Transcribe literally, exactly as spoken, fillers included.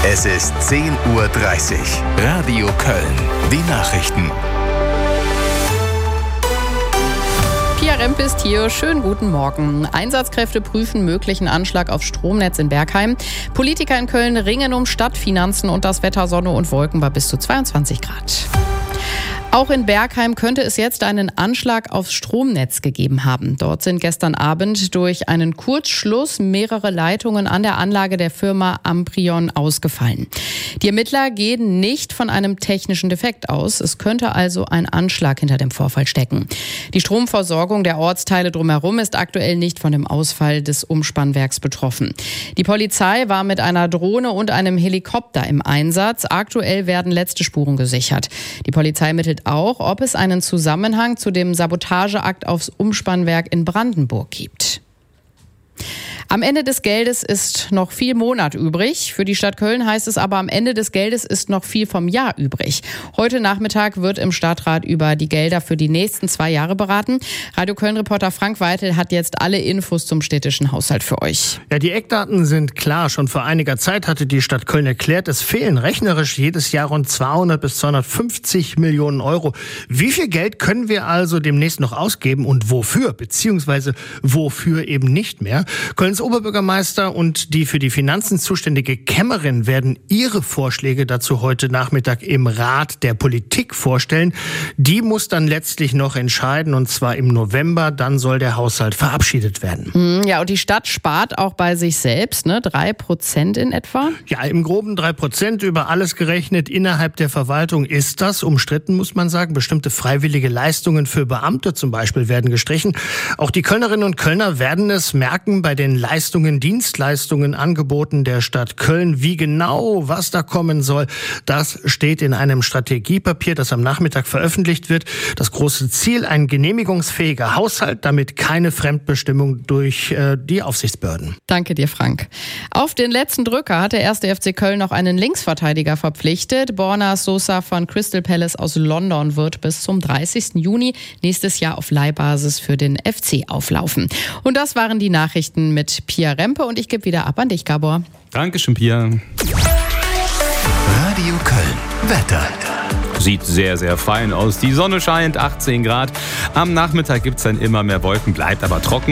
Es ist zehn Uhr dreißig. Radio Köln. Die Nachrichten. Pia Rempe ist hier. Schönen guten Morgen. Einsatzkräfte prüfen möglichen Anschlag aufs Stromnetz in Bergheim. Politiker in Köln ringen um Stadtfinanzen und das Wetter, Sonne und Wolken bei bis zu zweiundzwanzig Grad. Auch in Bergheim könnte es jetzt einen Anschlag aufs Stromnetz gegeben haben. Dort sind gestern Abend durch einen Kurzschluss mehrere Leitungen an der Anlage der Firma Amprion ausgefallen. Die Ermittler gehen nicht von einem technischen Defekt aus. Es könnte also ein Anschlag hinter dem Vorfall stecken. Die Stromversorgung der Ortsteile drumherum ist aktuell nicht von dem Ausfall des Umspannwerks betroffen. Die Polizei war mit einer Drohne und einem Helikopter im Einsatz. Aktuell werden letzte Spuren gesichert. Die Polizei ermittelt auch, ob es einen Zusammenhang zu dem Sabotageakt aufs Umspannwerk in Brandenburg gibt. Am Ende des Geldes ist noch viel Monat übrig. Für die Stadt Köln heißt es aber, am Ende des Geldes ist noch viel vom Jahr übrig. Heute Nachmittag wird im Stadtrat über die Gelder für die nächsten zwei Jahre beraten. Radio Köln-Reporter Frank Weitel hat jetzt alle Infos zum städtischen Haushalt für euch. Ja, die Eckdaten sind klar. Schon vor einiger Zeit hatte die Stadt Köln erklärt, es fehlen rechnerisch jedes Jahr rund zweihundert bis zweihundertfünfzig Millionen Euro. Wie viel Geld können wir also demnächst noch ausgeben und wofür? Beziehungsweise wofür eben nicht mehr? Kölns Oberbürgermeister und die für die Finanzen zuständige Kämmerin werden ihre Vorschläge dazu heute Nachmittag im Rat der Politik vorstellen. Die muss dann letztlich noch entscheiden, und zwar im November. Dann soll der Haushalt verabschiedet werden. Ja, und die Stadt spart auch bei sich selbst, ne? Drei Prozent in etwa? Ja, im Groben drei Prozent über alles gerechnet. Innerhalb der Verwaltung ist das umstritten, muss man sagen. Bestimmte freiwillige Leistungen für Beamte zum Beispiel werden gestrichen. Auch die Kölnerinnen und Kölner werden es merken bei den Leistungen, Dienstleistungen, Angeboten der Stadt Köln. Wie genau, was da kommen soll, das steht in einem Strategiepapier, das am Nachmittag veröffentlicht wird. Das große Ziel, ein genehmigungsfähiger Haushalt, damit keine Fremdbestimmung durch äh, die Aufsichtsbehörden. Danke dir, Frank. Auf den letzten Drücker hat der erste F C Köln noch einen Linksverteidiger verpflichtet. Borna Sosa von Crystal Palace aus London wird bis zum dreißigsten Juni nächstes Jahr auf Leihbasis für den F C auflaufen. Und das waren die Nachrichten mit Pia Rempe und ich gebe wieder ab an dich, Gabor. Dankeschön, Pia. Radio Köln. Wetter. Sieht sehr, sehr fein aus. Die Sonne scheint, achtzehn Grad. Am Nachmittag gibt es dann immer mehr Wolken, bleibt aber trocken.